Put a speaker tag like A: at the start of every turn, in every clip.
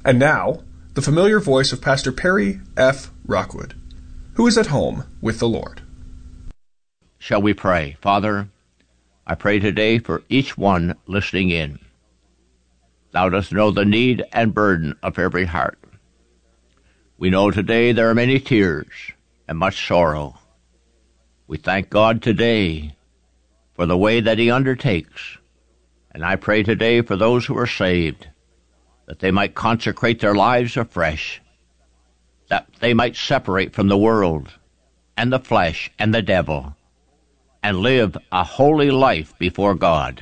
A: And now, the familiar voice of Pastor Perry F. Rockwood, who is at home with the Lord.
B: Shall we pray? Father, I pray today for each one listening in. Thou dost know the need and burden of every heart. We know today there are many tears and much sorrow. We thank God today for the way that He undertakes. And I pray today for those who are saved, that they might consecrate their lives afresh, that they might separate from the world and the flesh and the devil, and live a holy life before God.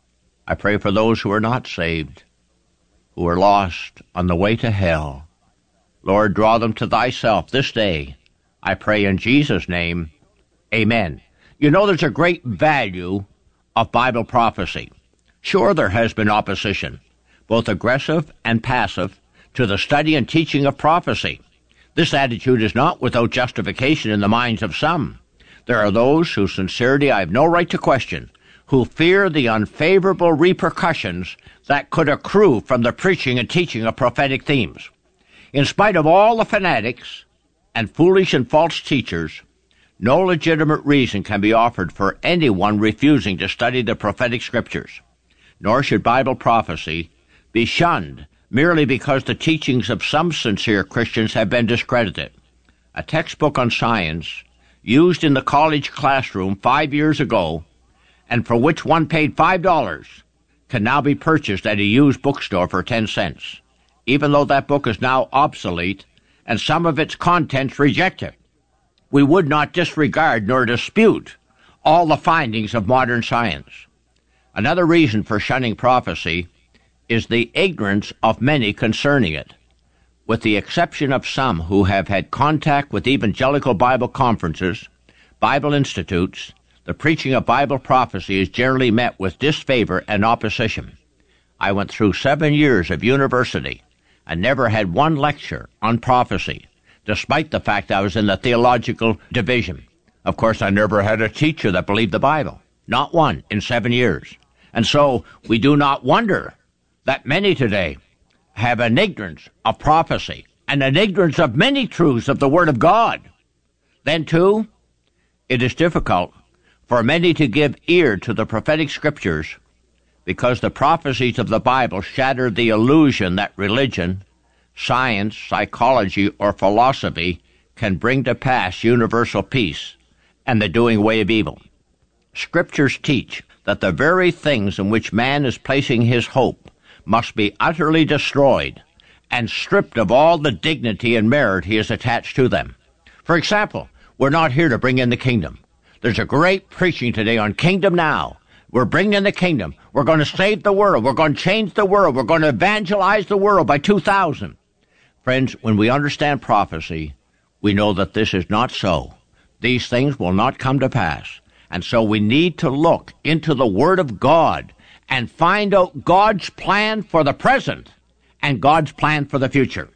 B: I pray for those who are not saved, who are lost on the way to hell. Lord, draw them to Thyself this day. I pray in Jesus' name, amen. You know, there's a great value of Bible prophecy. Sure, there has been opposition, both aggressive and passive, to the study and teaching of prophecy. This attitude is not without justification in the minds of some. There are those whose sincerity I have no right to question, who fear the unfavorable repercussions that could accrue from the preaching and teaching of prophetic themes. In spite of all the fanatics and foolish and false teachers, no legitimate reason can be offered for anyone refusing to study the prophetic scriptures. Nor should Bible prophecy be shunned merely because the teachings of some sincere Christians have been discredited. A textbook on science used in the college classroom 5 years ago, and for which one paid $5, can now be purchased at a used bookstore for 10 cents, even though that book is now obsolete and some of its contents rejected. We would not disregard nor dispute all the findings of modern science. Another reason for shunning prophecy is the ignorance of many concerning it. With the exception of some who have had contact with evangelical Bible conferences, Bible institutes, the preaching of Bible prophecy is generally met with disfavor and opposition. I went through 7 years of university and never had one lecture on prophecy, despite the fact I was in the theological division. Of course, I never had a teacher that believed the Bible. Not one in 7 years. And so we do not wonder that many today have an ignorance of prophecy and an ignorance of many truths of the Word of God. Then, too, it is difficult for many to give ear to the prophetic scriptures because the prophecies of the Bible shatter the illusion that religion, science, psychology, or philosophy can bring to pass universal peace and the doing away of evil. Scriptures teach that the very things in which man is placing his hope must be utterly destroyed and stripped of all the dignity and merit he has attached to them. For example, we're not here to bring in the kingdom. There's a great preaching today on Kingdom Now. We're bringing in the kingdom. We're going to save the world. We're going to change the world. We're going to evangelize the world by 2000. Friends, when we understand prophecy, we know that this is not so. These things will not come to pass. And so we need to look into the Word of God and find out God's plan for the present and God's plan for the future.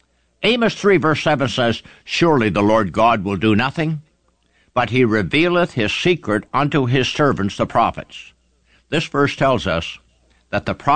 B: Amos 3 verse 7 says, "Surely the Lord God will do nothing, but He revealeth His secret unto His servants the prophets." This verse tells us that the